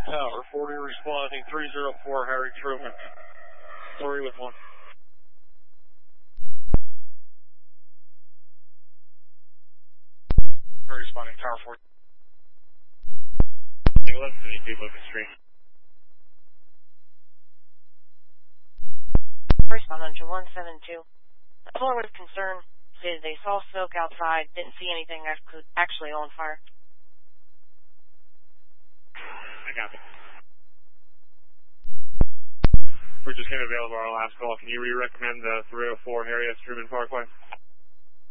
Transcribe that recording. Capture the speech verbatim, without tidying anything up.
Tower forty responding, three zero four Harry Truman. Three with one. Responding, Tower forty. eleven fifty-two Lucas Street. Responding to one seven two. The caller with concern said they saw smoke outside, didn't see anything actually on fire. I got it. We're just going to available our last call. Can you re-recommend the three oh four Harry S. Truman Parkway?